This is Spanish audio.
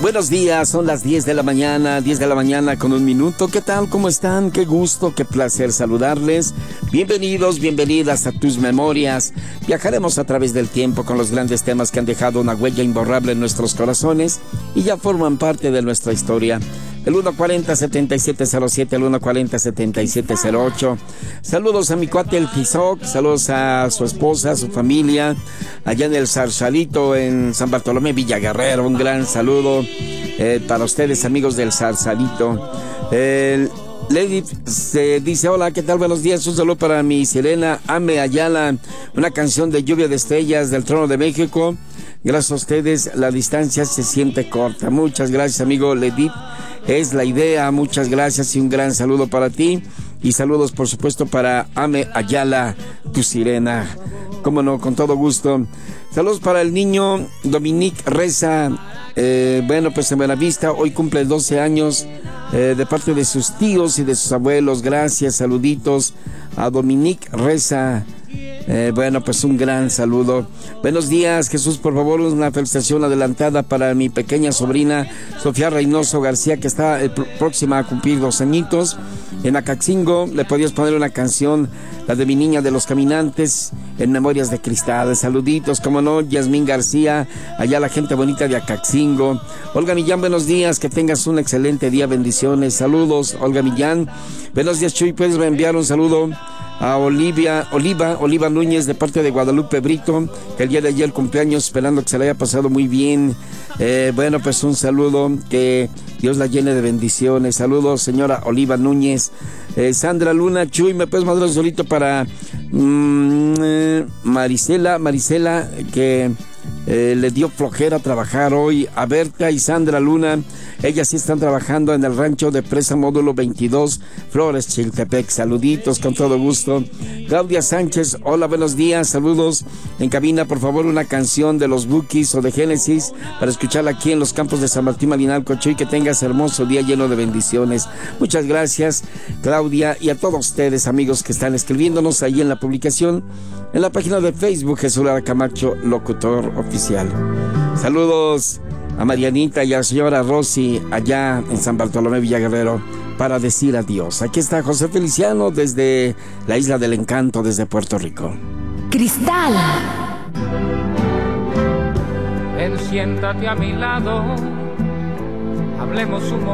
Buenos días, son las 10 de la mañana, 10 de la mañana con un minuto. ¿Qué tal? ¿Cómo están? Qué gusto, qué placer saludarles. Bienvenidos, bienvenidas a tus memorias. Viajaremos a través del tiempo con los grandes temas que han dejado una huella imborrable en nuestros corazones y ya forman parte de nuestra historia. El 140-7707, el 140-7708. Saludos a mi cuate el Tizoc, saludos a su esposa, a su familia, allá en el Zarsalito, en San Bartolomé, Villaguerrero. Un gran saludo para ustedes, amigos del Zarsalito. Lady se dice: hola, ¿qué tal? Buenos días, un saludo para mi sirena Ame Ayala, una canción de Lluvia de Estrellas del Trono de México. Gracias a ustedes, la distancia se siente corta. Muchas gracias, amigo Ledit. Es la idea, muchas gracias y un gran saludo para ti. Y saludos, por supuesto, para Ame Ayala, tu sirena. Cómo no, con todo gusto. Saludos para el niño Dominique Reza. Bueno, pues en Buenavista, hoy cumple 12 años. De parte de sus tíos y de sus abuelos. Gracias, saluditos a Dominique Reza. Bueno, pues un gran saludo. Buenos días, Jesús, por favor, una felicitación adelantada para mi pequeña sobrina Sofía Reynoso García, que está próxima a cumplir 2 añitos. En Acaxingo, le podías poner una canción, la de Mi Niña de los Caminantes, en Memorias de Cristal. Saluditos, como no, Yasmín García, allá la gente bonita de Acaxingo. Olga Millán, buenos días, que tengas un excelente día, bendiciones. Saludos, Olga Millán. Buenos días, Chuy, puedes enviar un saludo a Oliva Núñez, de parte de Guadalupe Brito, que el día de ayer cumpleaños, esperando que se le haya pasado muy bien. Bueno, pues un saludo, que Dios la llene de bendiciones. Saludos, señora Oliva Núñez. Sandra Luna, Chuy, ¿me puedes mandar un solito para Marisela, que le dio flojera trabajar hoy? A Berta y Sandra Luna, ellas sí están trabajando en el rancho de Presa Módulo 22, Flores, Chiltepec. Saluditos, con todo gusto. Claudia Sánchez, hola, buenos días, saludos. En cabina, por favor, una canción de los Bukis o de Génesis para escucharla aquí en los campos de San Martín Malinalco. Chuy, que tengas hermoso día lleno de bendiciones. Muchas gracias, Claudia, y a todos ustedes, amigos, que están escribiéndonos ahí en la publicación, en la página de Facebook, Jesús Lara Camacho, locutor oficial. Saludos a Marianita y a la señora Rosy, allá en San Bartolomé, Villaguerrero, para decir adiós. Aquí está José Feliciano desde la Isla del Encanto, desde Puerto Rico. Cristal. Ven, siéntate a mi lado, hablemos un momento.